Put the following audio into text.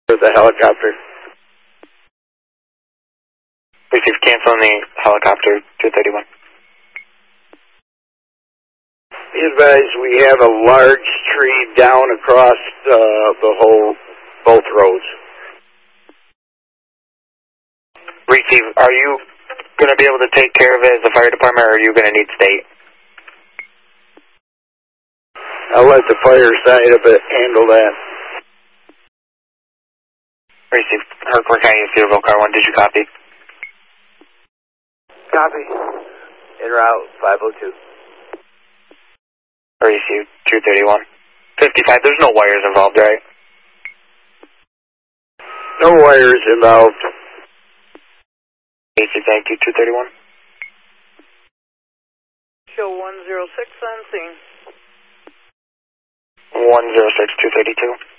For the helicopter. Receive, cancel on the helicopter, 231. Be advised, we have a large tree down across both roads. Receive, are you going to be able to take care of it as the fire department, or are you going to need state? I'll let the fire side of it handle that. Receive, Harcourt County, Cedarville, car 1, did you copy? Copy. En route, 502. Receive, 231. 55, there's no wires involved, right? No wires involved. AC, thank you, 231. Show 106 on scene. 106, 232.